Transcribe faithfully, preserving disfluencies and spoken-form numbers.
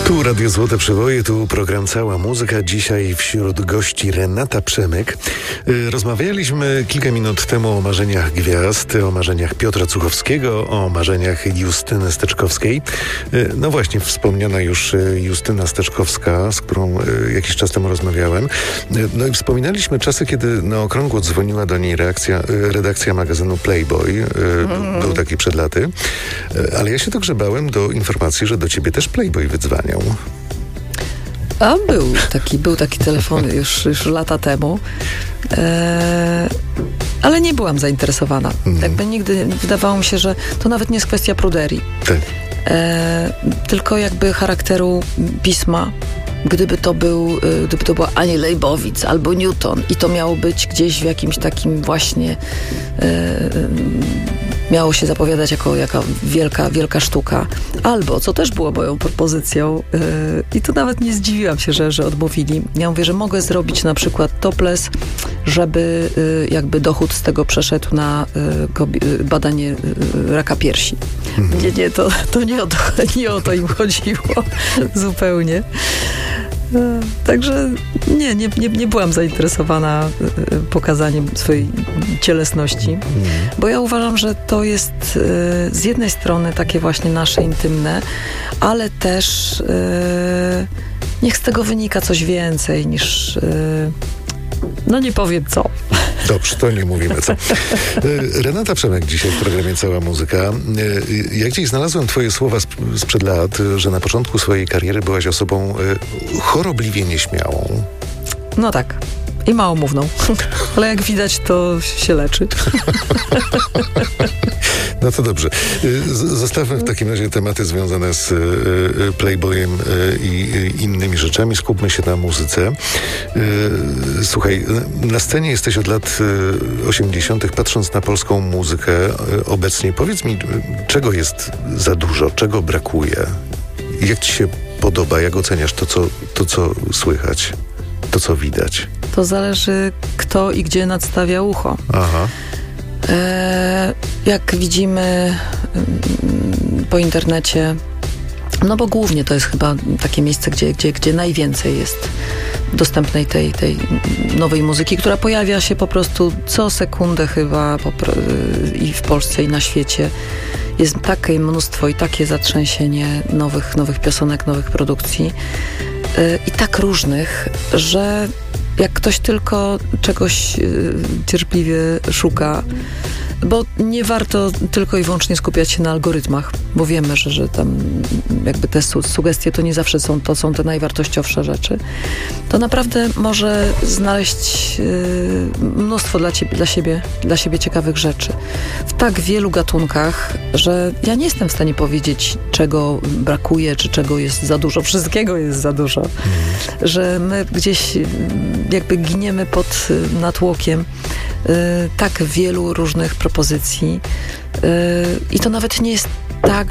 Tu Radio Złote Przeboje, tu program Cała Muzyka. Dzisiaj wśród gości Renata Przemyk. Rozmawialiśmy kilka minut temu o marzeniach gwiazd, o marzeniach Piotra Cuchowskiego, o marzeniach Justyny Steczkowskiej. No właśnie, wspomniana już Justyna Steczkowska, z którą jakiś czas temu rozmawiałem. No i wspominaliśmy czasy, kiedy na okrągło dzwoniła do niej reakcja, redakcja magazynu Playboy. Mm. Był taki przed laty. Ale ja się dogrzebałem do informacji, że do ciebie też Playboy wydzwaniał. A był taki, był taki telefon już, już lata temu, e, ale nie byłam zainteresowana. Mm. Jakby nigdy wydawało mi się, że to nawet nie jest kwestia pruderii, e, tylko jakby charakteru pisma. Gdyby to był, gdyby to była Ani Leibowitz albo Newton i to miało być gdzieś w jakimś takim właśnie e, miało się zapowiadać jako jaka wielka, wielka sztuka. Albo, co też było moją propozycją yy, i tu nawet nie zdziwiłam się, że, że odmówili. Ja mówię, że mogę zrobić na przykład topless, żeby yy, jakby dochód z tego przeszedł na yy, badanie yy, raka piersi. Mhm. Nie, nie, to, to nie, o to, nie o to im chodziło zupełnie. Także nie, nie, nie, nie byłam zainteresowana pokazaniem swojej cielesności, mm. bo ja uważam, że to jest z jednej strony takie właśnie nasze intymne, ale też niech z tego wynika coś więcej niż no nie powiem co. Dobrze, to nie mówimy co. Renata Przemyk dzisiaj w programie Cała Muzyka. Ja gdzieś znalazłem twoje słowa sprzed lat, że na początku swojej kariery byłaś osobą chorobliwie nieśmiałą. No tak. I małomówną. Ale jak widać, to się leczy. No to dobrze. Zostawmy w takim razie tematy związane z Playboyem i innymi rzeczami. Skupmy się na muzyce. Słuchaj, na scenie jesteś od lat osiemdziesiątych. Patrząc na polską muzykę obecnie, powiedz mi, czego jest za dużo, czego brakuje? Jak ci się podoba, jak oceniasz to, co, to, co słychać, to, co widać? To zależy, kto i gdzie nadstawia ucho. Aha. E, jak widzimy po internecie, no bo głównie to jest chyba takie miejsce, gdzie, gdzie, gdzie najwięcej jest dostępnej tej, tej nowej muzyki, która pojawia się po prostu co sekundę chyba i w Polsce, i na świecie. Jest takie mnóstwo i takie zatrzęsienie nowych, nowych piosenek, nowych produkcji e, i tak różnych, że jak ktoś tylko czegoś y, cierpliwie szuka, bo nie warto tylko i wyłącznie skupiać się na algorytmach, bo wiemy, że, że tam jakby te su- sugestie to nie zawsze są, to są te najwartościowsze rzeczy, to naprawdę może znaleźć y, mnóstwo dla, cie- dla, siebie, dla siebie ciekawych rzeczy. W tak wielu gatunkach, że ja nie jestem w stanie powiedzieć, czego brakuje, czy czego jest za dużo. Wszystkiego jest za dużo. Mm. Że my gdzieś jakby giniemy pod natłokiem y, tak wielu różnych propozycji y, i to nawet nie jest tak,